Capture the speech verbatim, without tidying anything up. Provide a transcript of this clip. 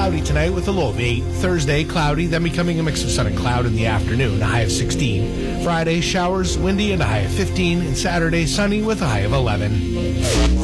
cloudy tonight with a low of eight. Thursday, cloudy, then becoming a mix of sun and cloud in the afternoon, a high of sixteen. Friday, showers, windy, and a high of fifteen. And Saturday, sunny with a high of eleven.